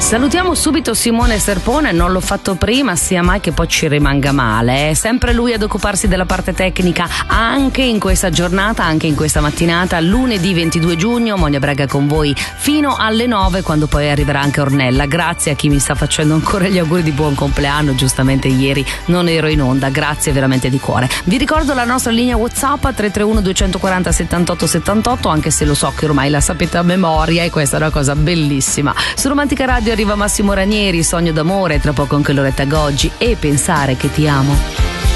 Salutiamo subito Simone Serpone, non l'ho fatto prima, sia mai che poi ci rimanga male. È sempre lui ad occuparsi della parte tecnica anche in questa giornata, anche in questa mattinata, lunedì 22 giugno. Monia Braga con voi fino alle 9, quando poi arriverà anche Ornella. Grazie a chi mi sta facendo ancora gli auguri di buon compleanno, giustamente ieri non ero in onda, grazie veramente di cuore. Vi ricordo la nostra linea WhatsApp 331 240 78 78, anche se lo so che ormai la sapete a memoria e questa è una cosa bellissima. Su Romantica Radio arriva Massimo Ranieri, Sogno d'amore, tra poco anche Loretta Goggi e Pensare che ti amo.